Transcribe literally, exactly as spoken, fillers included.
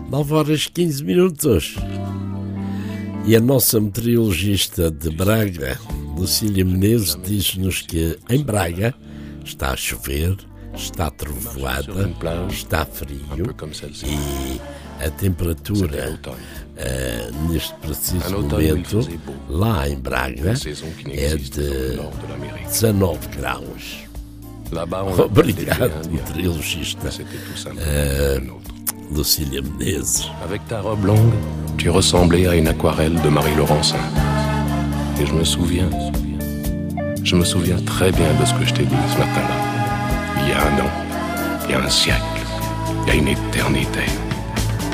nove horas e quinze minutos. E a nossa meteorologista de Braga, Lucília Menezes, diz-nos que em Braga está a chover, está trovoada, está frio e a temperatura uh, neste preciso momento lá em Braga é de dezanove graus. Obrigado, meteorologista uh, Lucília Menezes. Avec ta robe longue, tu ressemblais à une aquarelle de Marie Laurencin. Et je me souviens, je me souviens très bien de ce que je t'ai dit ce matin-là. Il y a un an, il y a un siècle, il y a une éternité.